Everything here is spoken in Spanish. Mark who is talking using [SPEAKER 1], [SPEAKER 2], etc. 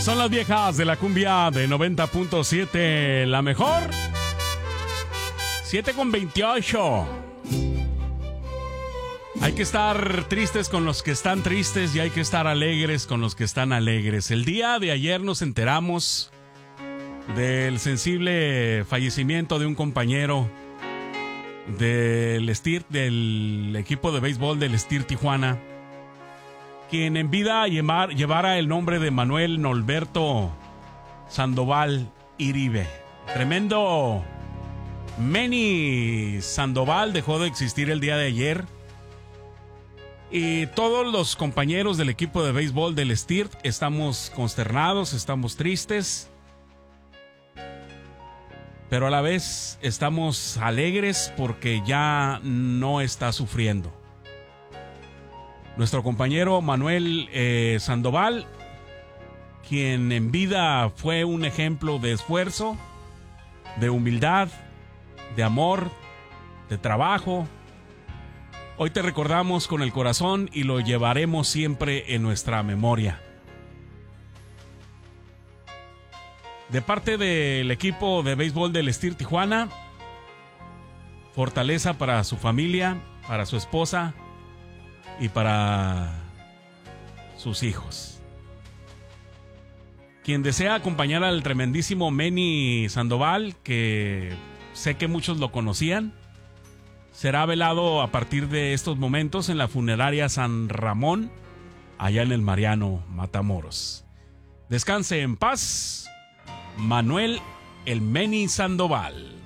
[SPEAKER 1] son las viejas de la cumbia de 90.7, la mejor. 7:28. Hay que estar tristes con los que están tristes y hay que estar alegres con los que están alegres. El día de ayer nos enteramos del sensible fallecimiento de un compañero del Stir, del equipo de béisbol del Stir Tijuana, quien en vida llevara el nombre de Manuel Norberto Sandoval Iribe. Tremendo Manny Sandoval dejó de existir el día de ayer. Y todos los compañeros del equipo de béisbol del Stir estamos consternados, estamos tristes, pero a la vez estamos alegres porque ya no está sufriendo. Nuestro compañero Manuel Sandoval, quien en vida fue un ejemplo de esfuerzo, de humildad, de amor, de trabajo. Hoy te recordamos con el corazón y lo llevaremos siempre en nuestra memoria. De parte del equipo de béisbol del Stir Tijuana, fortaleza para su familia, para su esposa y para sus hijos. Quien desea acompañar al tremendísimo Manny Sandoval, que sé que muchos lo conocían, será velado a partir de estos momentos en la funeraria San Ramón, allá en el Mariano, Matamoros. Descanse en paz, Manuel el Manny Sandoval.